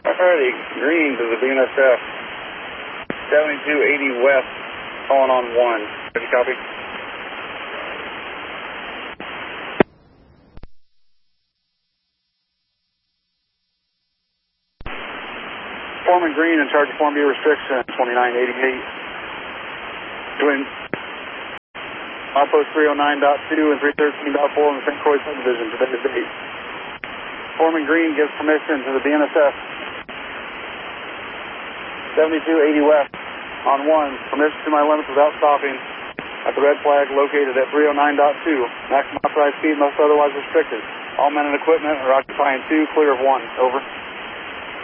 Alrighty, green to the BNSF. 7280 west, calling on 1. Ready, copy? Foreman Green in charge of Form B restriction, 2988. Doing outpost 309.2 and 313.4 in the St. Croix subdivision, today's date. Foreman Green gives permission to the BNSF. 7280 west on 1. Permission to my limits without stopping at the red flag located at 309.2. Maximum authorized speed must otherwise restricted. All men and equipment are occupying 2, clear of 1. Over.